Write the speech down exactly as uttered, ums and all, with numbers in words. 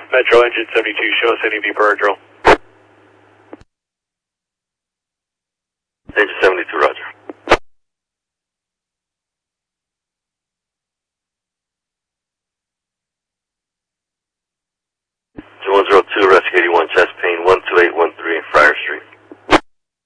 Metro Engine seventy-two, show us any V per drill.